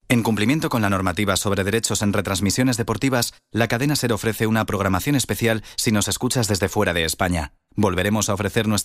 En cumplimiento con la normativa sobre derechos en retransmisiones deportivas, la cadena SER ofrece una programación especial si nos escuchas desde fuera de España. Volveremos a ofrecer nuestra